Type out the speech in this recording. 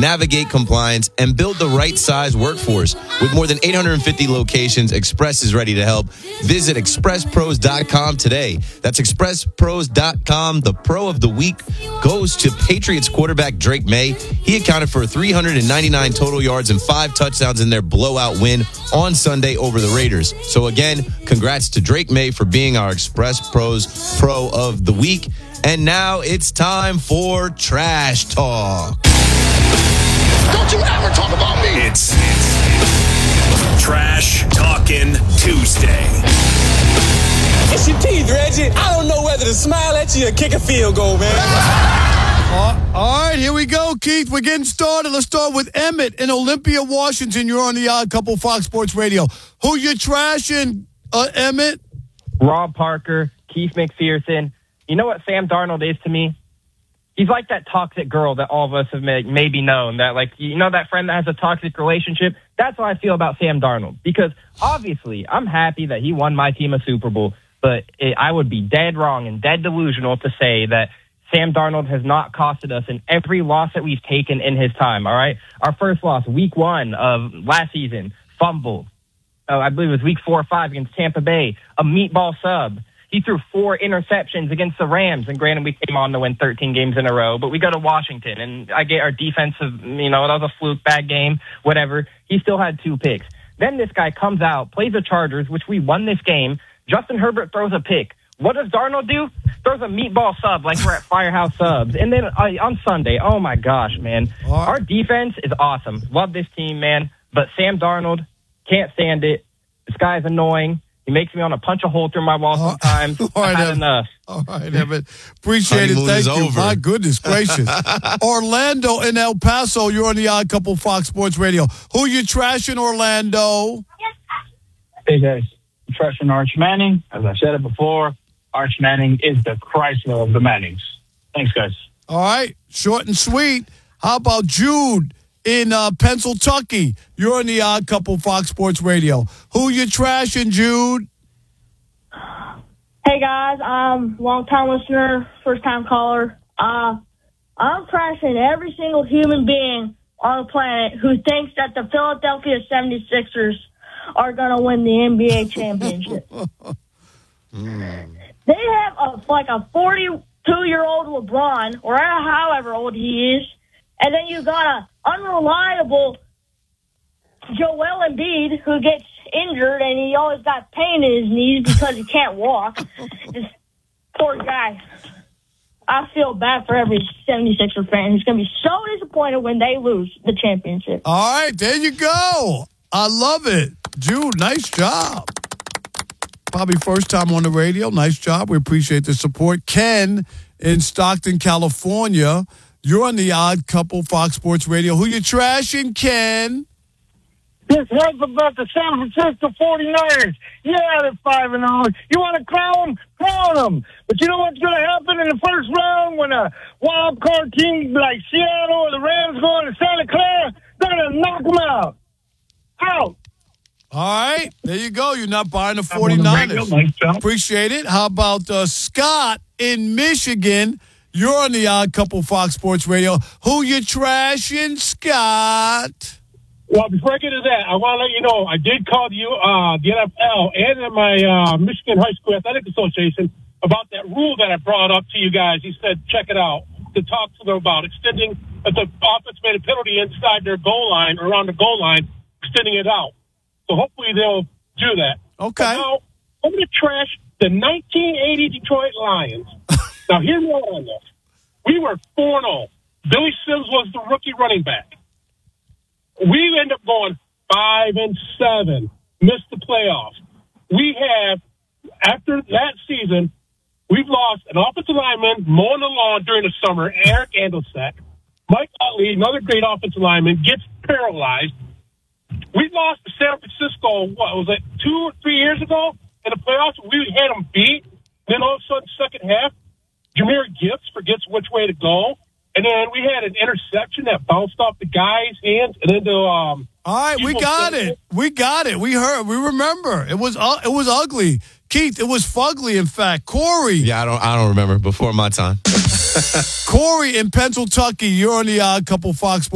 navigate compliance, and build the right size workforce. With more than 850 locations, Express is ready to help. Visit expresspros.com today. That's expresspros.com. The pro of the week goes to Patriots quarterback Drake May. He accounted for 399 total yards and 5 touchdowns in their blowout win on Sunday over the Raiders. So again, congrats to Drake May for being our Express Pros Pro of the Week. And now it's time for Trash Talk. Don't you ever talk about me. It's Trash Talking Tuesday. It's your teeth, Reggie. I don't know whether to smile at you or kick a field goal, man. All right, here we go, Keith. We're getting started. Let's start with Emmett in Olympia, Washington. You're on the Odd Couple Fox Sports Radio. Who you trashing, Emmett? Rob Parker, Keith McPherson. You know what Sam Darnold is to me? He's like that toxic girl that all of us have maybe known. That, like, you know, that friend that has a toxic relationship? That's how I feel about Sam Darnold. Because, obviously, I'm happy that he won my team a Super Bowl. But I would be dead wrong and dead delusional to say that Sam Darnold has not costed us in every loss that we've taken in his time, all right? Our first loss, week 1 of last season, fumble. I believe it was week 4 or 5 against Tampa Bay, a meatball sub. He threw 4 interceptions against the Rams, and granted, we came on to win 13 games in a row, but we go to Washington, and I get our defensive, that was a fluke, bad game, whatever. He still had 2 picks. Then this guy comes out, plays the Chargers, which we won this game. Justin Herbert throws a pick. What does Darnold do? Throws a meatball sub like we're at Firehouse Subs. And then on Sunday, oh, my gosh, man. Our defense is awesome. Love this team, man. But Sam Darnold, can't stand it. This guy's annoying. He makes me want to punch a hole through my wall sometimes. I've had enough. All right, Evan. Appreciate it. Thank you. Over. My goodness gracious. Orlando in El Paso. You're on the Odd Couple Fox Sports Radio. Who you trashing, Orlando? Hey, guys. I'm trashing Arch Manning. As I said it before, Arch Manning is the Chrysler of the Mannings. Thanks, guys. All right. Short and sweet. How about Jude in Pennsylvania? You're on the Odd Couple Fox Sports Radio. Who you trashing, Jude? Hey, guys. I'm long-time listener, first-time caller. I'm trashing every single human being on the planet who thinks that the Philadelphia 76ers are going to win the NBA championship. They have a 42-year-old LeBron, or however old he is, and then you got an unreliable Joel Embiid who gets injured and he always got pain in his knees because he can't walk. This poor guy. I feel bad for every 76er fan who's going to be so disappointed when they lose the championship. All right, there you go. I love it. Jude, nice job. Probably first time on the radio. Nice job. We appreciate the support. Ken in Stockton, California. You're on the Odd Couple Fox Sports Radio. Who you trashing, Ken? This was about the San Francisco 49ers. Yeah, they're 5-0. You want to crown them? Crown them. But you know what's going to happen in the first round when a wild card team like Seattle or the Rams go into Santa Clara? They're going to knock them out. Out. All right, there you go. You're not buying the 49ers. Appreciate it. How about Scott in Michigan? You're on the Odd Couple Fox Sports Radio. Who you trashing, Scott? Well, before I get to that, I want to let you know I did call the NFL and my Michigan High School Athletic Association about that rule that I brought up to you guys. He said, check it out, to talk to them about extending, if the offense made a penalty inside their goal line or around the goal line, extending it out. So hopefully they'll do that. Okay. Now, I'm going to trash the 1980 Detroit Lions. Now, hear me out on this. We were 4-0. Billy Sims was the rookie running back. We ended up going 5-7, missed the playoffs. We have, after that season, we've lost an offensive lineman mowing the lawn during the summer, Eric Andelsek. Mike Utley, another great offensive lineman, gets paralyzed. We lost to San Francisco, what was it, 2 or 3 years ago in the playoffs? We had them beat. Then all of a sudden, second half, Jahmyr Gibbs forgets which way to go. And then we had an interception that bounced off the guy's hands and into all right, we got it. We got it. We heard. We remember. It was ugly. Keith, it was fugly, in fact. Corey. Yeah, I don't remember. Before my time. Corey in Pennsylvania. You're on the Odd Couple Fox Sports.